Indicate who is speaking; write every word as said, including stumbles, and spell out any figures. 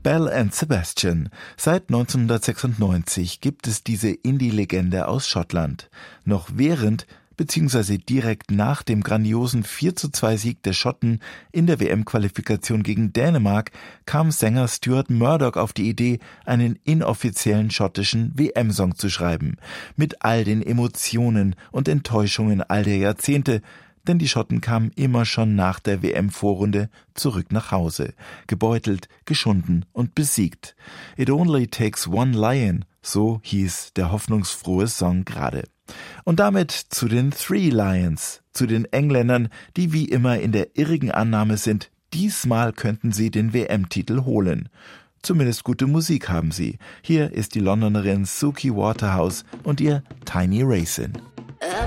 Speaker 1: Belle and Sebastian. Seit neunzehnhundertsechsundneunzig gibt es diese Indie-Legende aus Schottland. Noch während bzw. direkt nach dem grandiosen vier zu zwei Sieg der Schotten in der W M-Qualifikation gegen Dänemark kam Sänger Stuart Murdoch auf die Idee, einen inoffiziellen schottischen W M-Song zu schreiben. Mit all den Emotionen und Enttäuschungen all der Jahrzehnte, denn die Schotten kamen immer schon nach der W M-Vorrunde zurück nach Hause, gebeutelt, geschunden und besiegt. It only takes one lion, so hieß der hoffnungsfrohe Song gerade. Und damit zu den Three Lions, zu den Engländern, die wie immer in der irrigen Annahme sind, diesmal könnten sie den W M-Titel holen. Zumindest gute Musik haben sie. Hier ist die Londonerin Suki Waterhouse und ihr Tiny Racing.